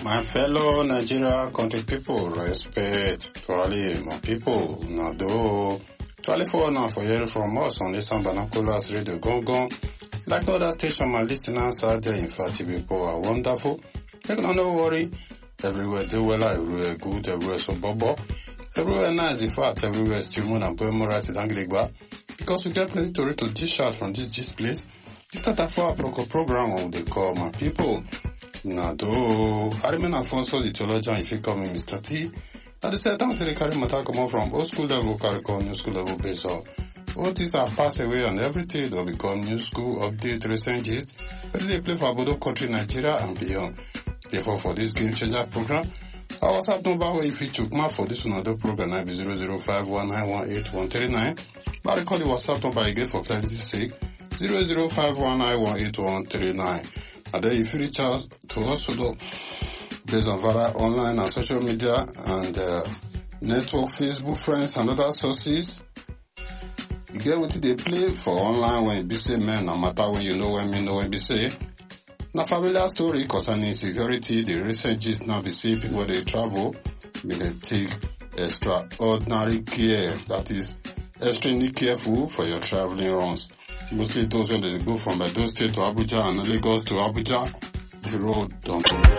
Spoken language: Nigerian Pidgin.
My fellow Nigeria country people, respect to all my people. Now do 24 now for hearing from us on this Binoculars Radio Gong. Like other station, my listeners out there, in fact, people are wonderful. You can no worry. Everywhere do well, everywhere good, everywhere so bobo. Everywhere nice, in fact, everywhere still more than Poemora Sidangiligba. Because we get plenty to dish out from this place. This start a for a program of the call my people. Now do I remain Alfonso the theologian if you call me Mr. T. At the same time to the carry matter come from old school level carry new school level based on. All these are passed away and everything will become new school update recent gist. But they play for Bodo country Nigeria and beyond. Therefore for this game changer program, our WhatsApp number where if you took my for this another program I be 0051918139. But I call the WhatsApp number again for clarity's sake 0051918139. And then if you reach out to us based on via online and social media and network, Facebook friends and other sources, you get what they play for online when you be say man, no matter when you know when me know when be say. Now familiar story concerning security, the recent gist now be see people they travel, may they take extraordinary care, that is extremely careful for your traveling runs. Mostly those when they go from Edo State to Abuja and Lagos to Abuja, the road don't